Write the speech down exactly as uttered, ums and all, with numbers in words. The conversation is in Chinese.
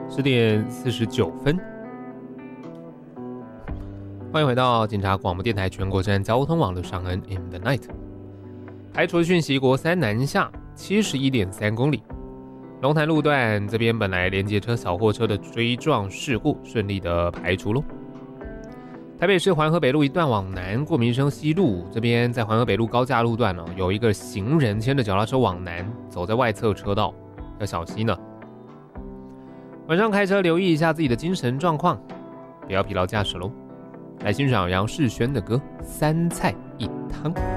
十点四十九分，欢迎回到警察广播电台全国站交通网络上恩 in the night。排除讯息，国三南下七十一点三公里，龙潭路段这边本来连接车小货车的追撞事故顺利的排除喽。台北市环河北路一段往南过民生西路，这边在环河北路高架路段、哦、有一个行人牵着脚踏车往南走在外侧车道，要小心呢。晚上开车留意一下自己的精神状况，不要疲劳驾驶喽。来欣赏杨世轩的歌《三菜一汤》。